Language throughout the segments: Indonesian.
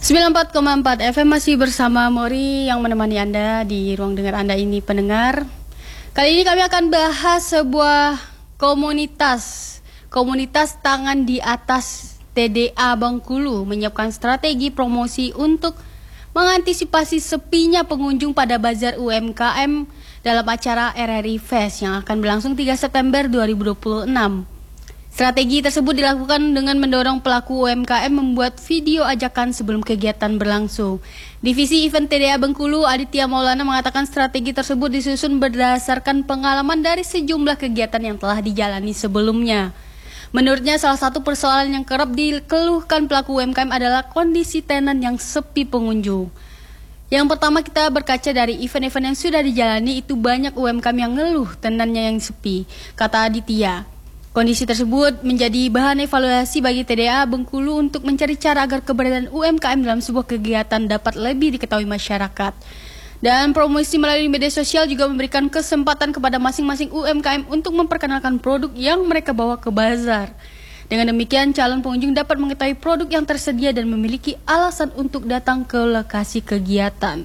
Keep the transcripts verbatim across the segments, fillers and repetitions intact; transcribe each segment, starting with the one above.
sembilan puluh empat koma empat F M masih bersama Mori yang menemani Anda di ruang dengar Anda ini pendengar. Kali ini kami akan bahas sebuah komunitas Komunitas Tangan di Atas T D A Bengkulu menyiapkan strategi promosi untuk mengantisipasi sepinya pengunjung pada Bazar U M K M dalam acara R R I Fest yang akan berlangsung tiga September dua ribu dua puluh enam. Strategi tersebut dilakukan dengan mendorong pelaku U M K M membuat video ajakan sebelum kegiatan berlangsung. Divisi Event T D A Bengkulu, Aditya Maulana, mengatakan strategi tersebut disusun berdasarkan pengalaman dari sejumlah kegiatan yang telah dijalani sebelumnya. Menurutnya, salah satu persoalan yang kerap dikeluhkan pelaku U M K M adalah kondisi tenan yang sepi pengunjung. Yang pertama, kita berkaca dari event-event yang sudah dijalani, itu banyak U M K M yang ngeluh tenannya yang sepi, kata Aditya. Kondisi tersebut menjadi bahan evaluasi bagi T D A Bengkulu untuk mencari cara agar keberadaan U M K M dalam sebuah kegiatan dapat lebih diketahui masyarakat. Dan promosi melalui media sosial juga memberikan kesempatan kepada masing-masing U M K M untuk memperkenalkan produk yang mereka bawa ke bazar. Dengan demikian, calon pengunjung dapat mengetahui produk yang tersedia dan memiliki alasan untuk datang ke lokasi kegiatan.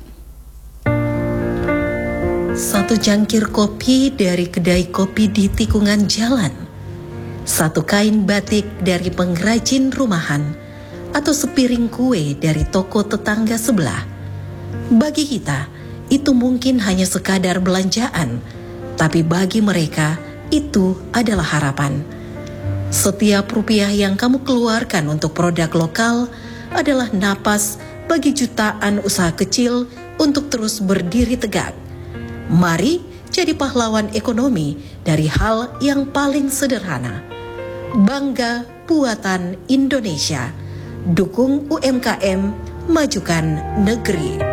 Satu cangkir kopi dari kedai kopi di tikungan jalan, satu kain batik dari pengrajin rumahan, atau sepiring kue dari toko tetangga sebelah. Bagi kita, itu mungkin hanya sekadar belanjaan, tapi bagi mereka, itu adalah harapan. Setiap rupiah yang kamu keluarkan untuk produk lokal adalah napas bagi jutaan usaha kecil untuk terus berdiri tegak. Mari jadi pahlawan ekonomi dari hal yang paling sederhana. Bangga buatan Indonesia. Dukung U M K M, majukan negeri.